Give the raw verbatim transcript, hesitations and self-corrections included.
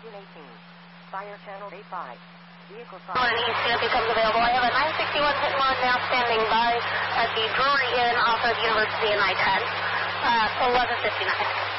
engine eighteen. Fire channel eighty-five. Vehicle When fire. an east becomes available, I have a nine sixty-one pit one now standing by at the Brewery Inn off of University and I ten. Uh, eleven fifty-nine.